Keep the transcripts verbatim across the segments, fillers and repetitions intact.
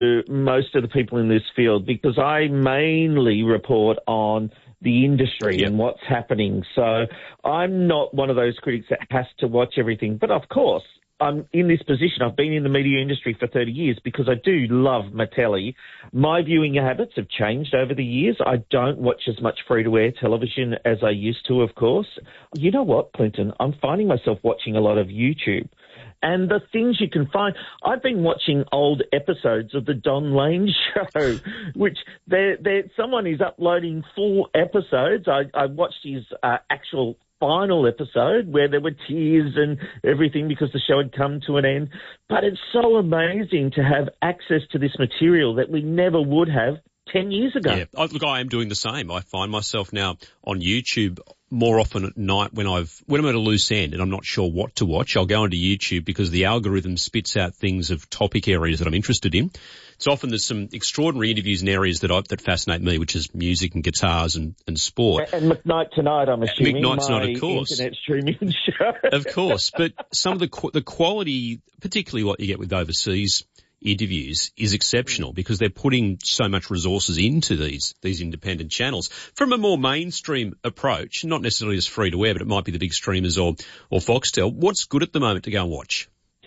to most of the people in this field because I mainly report on the industry yep. and what's happening. So I'm not one of those critics that has to watch everything. But of course, I'm in this position. I've been in the media industry for thirty years because I do love Mattelli. My viewing habits have changed over the years. I don't watch as much free-to-air television as I used to, of course. You know what, Clinton? I'm finding myself watching a lot of YouTube. And the things you can find, I've been watching old episodes of the Don Lane Show, which they're, they're, someone is uploading full episodes. I, I watched his uh, actual final episode where there were tears and everything because the show had come to an end. But it's so amazing to have access to this material that we never would have ten years ago. Yeah, I, look, I am doing the same. I find myself now on YouTube more often at night when I've when I'm at a loose end and I'm not sure what to watch. I'll go onto YouTube because the algorithm spits out things of topic areas that I'm interested in. So often there's some extraordinary interviews in areas that I, that fascinate me, which is music and guitars and, and sport. And McKnight Tonight, I'm assuming. McKnight Tonight, my of course. internet streaming show. Of course, but some of the the quality, particularly what you get with overseas interviews, is exceptional because they're putting so much resources into these these independent channels. From a more mainstream approach, not necessarily as free to air, but it might be the big streamers or or Foxtel. What's good at the moment to go and watch?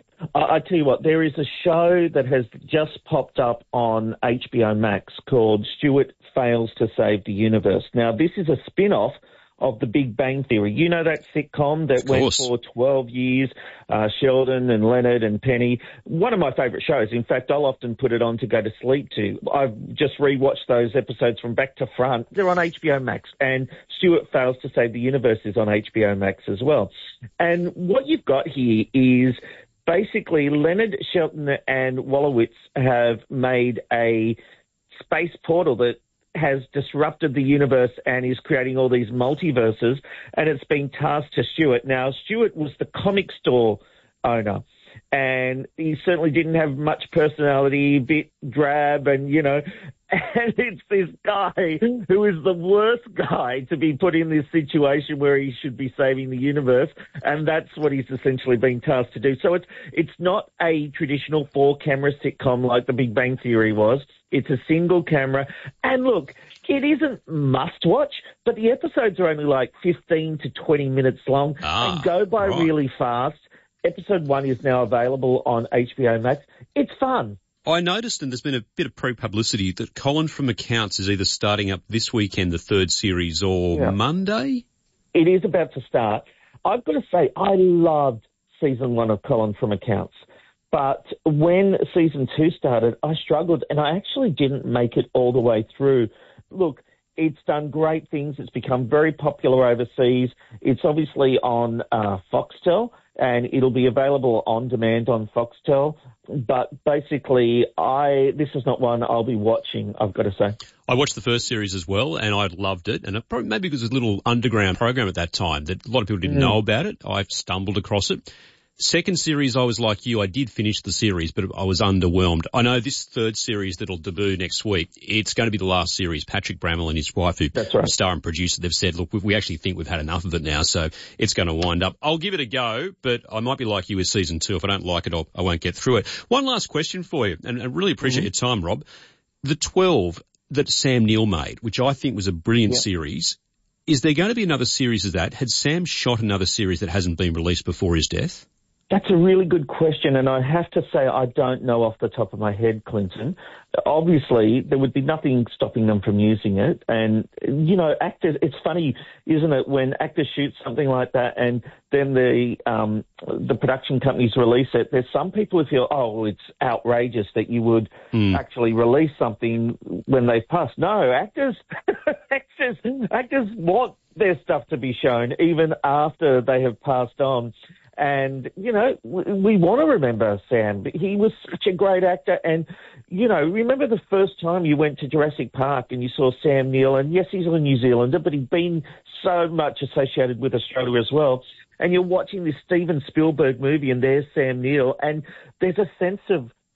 I tell you what, there is a show that has just popped up on H B O Max called Stuart Fails to Save the Universe. Now, this is a spin-off of The Big Bang Theory. You know that sitcom that went for twelve years, uh, Sheldon and Leonard and Penny. One of my favourite shows. In fact, I'll often put it on to go to sleep to. I've just rewatched those episodes from back to front. They're on H B O Max, and Stuart Fails to Save the Universe is on H B O Max as well. And what you've got here is basically Leonard, Shelton and Wolowitz have made a space portal that has disrupted the universe and is creating all these multiverses, and it's been tasked to Stuart. Now, Stuart was the comic store owner, and he certainly didn't have much personality, a bit drab, and, you know, and it's this guy who is the worst guy to be put in this situation where he should be saving the universe, and that's what he's essentially being tasked to do. So it's it's not a traditional four-camera sitcom like The Big Bang Theory was. It's a single camera. And look, it isn't must-watch, but the episodes are only like fifteen to twenty minutes long ah, and go by right. really fast. Episode one is now available on H B O Max. It's fun. I noticed, and there's been a bit of pre-publicity, that Colin from Accounts is either starting up this weekend, the third series, or yeah. Monday? It is about to start. I've got to say, I loved season one of Colin from Accounts. But when season two started, I struggled, and I actually didn't make it all the way through. Look, it's done great things. It's become very popular overseas. It's obviously on uh, Foxtel, and it'll be available on demand on Foxtel. But basically, I this is not one I'll be watching, I've got to say. I watched the first series as well, and I loved it. And it probably, maybe because it was a little underground program at that time that a lot of people didn't mm. know about it. I stumbled across it. Second series, I was like you. I did finish the series, but I was underwhelmed. I know this third series that'll debut next week, it's going to be the last series. Patrick Bramall and his wife, who That's right. star and producer, they've said, look, we actually think we've had enough of it now, so it's going to wind up. I'll give it a go, but I might be like you with season two. If I don't like it, I'll, I won't get through it. One last question for you, and I really appreciate mm-hmm. your time, Rob. The twelve that Sam Neill made, which I think was a brilliant yeah. series, is there going to be another series of that? Had Sam shot another series that hasn't been released before his death? That's a really good question, and I have to say I don't know off the top of my head, Clinton. Obviously, there would be nothing stopping them from using it. And, you know, actors, it's funny, isn't it, when actors shoot something like that and then the um, the production companies release it, there's some people who feel, oh, it's outrageous that you would mm. actually release something when they've passed. No, actors, actors, actors want their stuff to be shown even after they have passed on. And, you know, we want to remember Sam. But he was such a great actor. And, you know, remember the first time you went to Jurassic Park and you saw Sam Neill, and yes, he's a New Zealander, but he'd been so much associated with Australia as well. And you're watching this Steven Spielberg movie and there's Sam Neill, and there's a sense of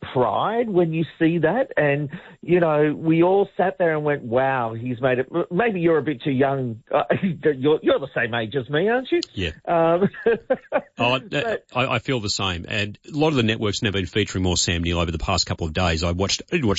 pride when you see that. And, you know, we all sat there and went, wow, he's made it. Maybe you're a bit too young. Uh, you're, you're the same age as me, aren't you? Yeah. Um, oh, but, I, I feel the same. And a lot of the networks have been featuring more Sam Neill over the past couple of days. I watched, I did watch